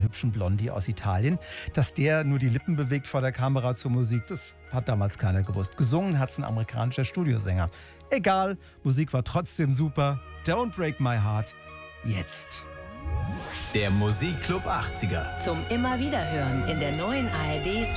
hübschen Blondie aus Italien. Dass der nur die Lippen bewegt vor der Kamera zur Musik, das hat damals keiner gewusst. Gesungen hat's ein amerikanischer Studiosänger. Egal, Musik war trotzdem super. Don't Break My Heart. Jetzt. Der Musikclub 80er. Zum immer wieder hören in der neuen ARD